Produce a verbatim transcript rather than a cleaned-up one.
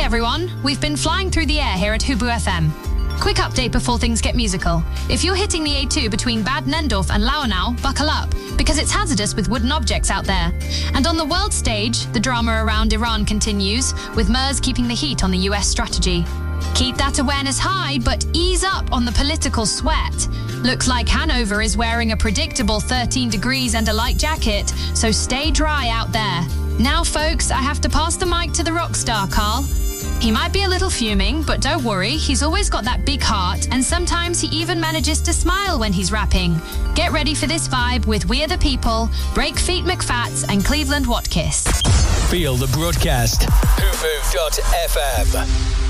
everyone. We've been flying through the air here at Hubu F M. Quick update before things get musical. If you're hitting the A two between Bad Nendorf and Lauenau, buckle up, because it's hazardous with wooden objects out there. And on the world stage, the drama around Iran continues, with Merz keeping the heat on the U S strategy. Keep that awareness high, but ease up on the political sweat. Looks like Hanover is wearing a predictable thirteen degrees and a light jacket, so stay dry out there. Now, folks, I have to pass the mic to the rock star, Carl. He might be a little fuming, but don't worry, he's always got that big heart, and sometimes he even manages to smile when he's rapping. Get ready for this vibe with We Are The People, Breakfeet McFats, and Cleveland Watkiss. Feel the broadcast. Hubu dot F M.